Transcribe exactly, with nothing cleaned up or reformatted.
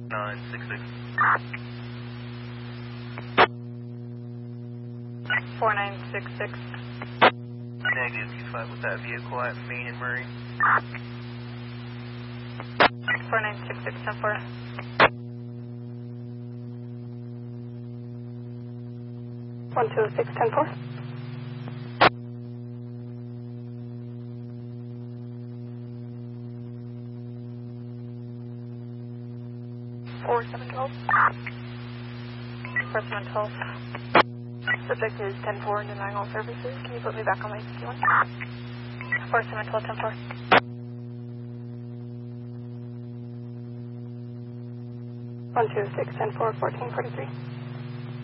nine six six. four nine six six. Negative, you five with that vehicle at Main and Murray. four nine six six, ten four. one two six, ten four. four seven twelve. four seven twelve. Subject is ten four and denying all services. Can you put me back on my sixty-one? four seven twelve, ten four. one two six, ten four, fourteen forty-three.